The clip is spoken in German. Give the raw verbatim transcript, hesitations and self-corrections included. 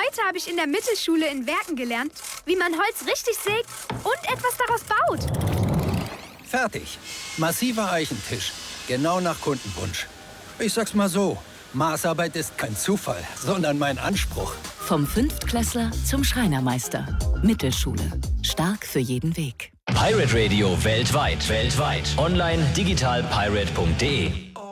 Heute habe ich in der Mittelschule in Werken gelernt, wie man Holz richtig sägt und etwas daraus baut. Fertig. Massiver Eichentisch. Genau nach Kundenwunsch. Ich sag's mal so, Maßarbeit ist kein Zufall, sondern mein Anspruch. Vom Fünftklässler zum Schreinermeister. Mittelschule. Stark für jeden Weg. Pirate Radio weltweit. Weltweit. Online digital pirate punkt de